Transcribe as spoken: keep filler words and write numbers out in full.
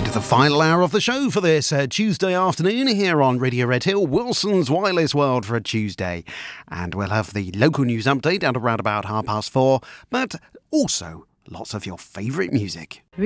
Into the final hour of the show for this uh, Tuesday afternoon here on Radio Red Hill, Wilson's Wireless World for a Tuesday. And we'll have the local news update at around about half past four, but also lots of your favourite music.